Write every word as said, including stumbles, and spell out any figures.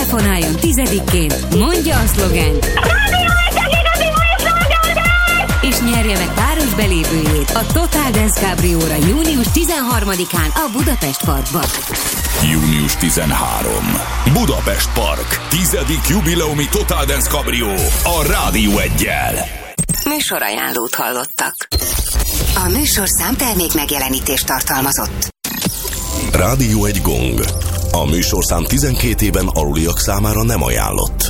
Telefonáljon tizedikként, mondja a szlogent, és nyerje meg páros belépőjét a Total Dance Cabrióra június tizenharmadikán a Budapest Parkban. június tizenharmadika. Budapest Park. Tizedik jubileumi Total Dance Cabrió a Rádió Eggyel. Műsorajánlót hallottak. A műsorszám termék megjelenítést tartalmazott. Rádió egy gong. A műsorszám tizenkét éven aluliak számára nem ajánlott.